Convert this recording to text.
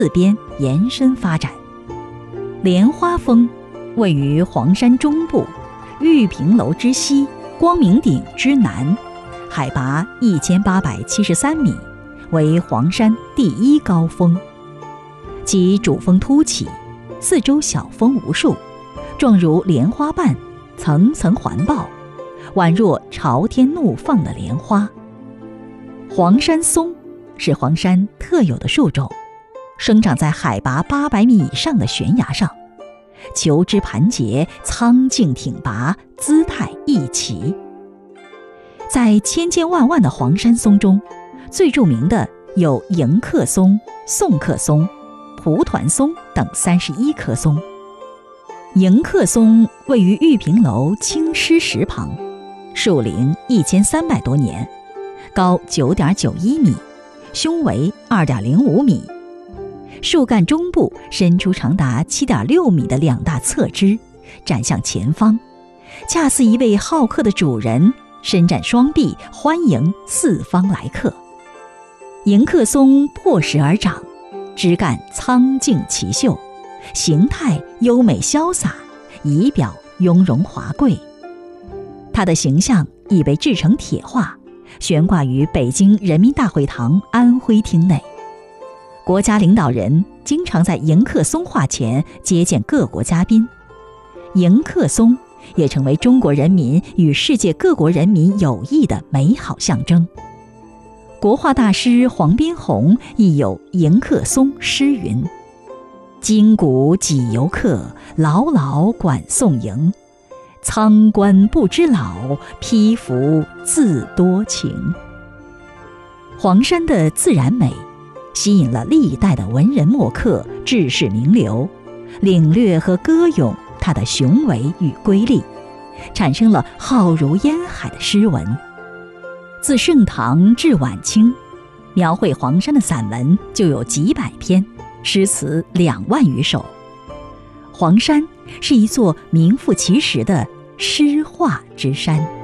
四边延伸发展。莲花峰位于黄山中部，玉屏楼之西，光明顶之南，海拔1873米，为黄山第一高峰。其主峰凸起，四周小峰无数，状如莲花瓣，层层环抱，宛若朝天怒放的莲花。黄山松是黄山特有的树种，生长在海拔800米以上的悬崖上，球枝盘结，苍劲挺拔，姿态异奇。在千千万万的黄山松中，最著名的有迎客松、送客松、蒲团松等31棵松。迎客松位于玉屏楼青狮石旁，树龄1300多年，高9.91米，胸围2.05米。树干中部伸出长达7.6米的2大侧枝，展向前方，恰似一位好客的主人伸展双臂，欢迎四方来客。迎客松破石而长，枝干苍劲奇秀，形态优美潇洒，仪表雍容华贵。它的形象已被制成铁画，悬挂于北京人民大会堂安徽厅内。国家领导人经常在迎客松画前接见各国嘉宾，迎客松也成为中国人民与世界各国人民友谊的美好象征。国画大师黄宾虹亦有迎客松诗云：今古几游客，牢牢管送迎。苍冠不知老，披服自多情。黄山的自然美吸引了历代的文人墨客、志士名流，领略和歌咏它的雄伟与瑰丽，产生了浩如烟海的诗文。自盛唐至晚清，描绘黄山的散文就有几百篇，诗词2万余首。黄山是一座名副其实的诗画之山。